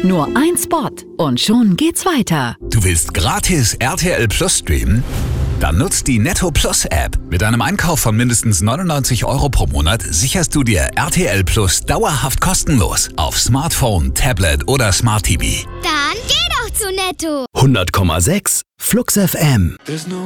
Nur ein Spot und schon geht's weiter. Du willst gratis RTL Plus streamen? Dann nutzt die Netto Plus App. Mit einem Einkauf von mindestens 99 € pro Monat sicherst du dir RTL Plus dauerhaft kostenlos auf Smartphone, Tablet oder Smart TV. Dann geh doch zu Netto. 100,6 Flux FM.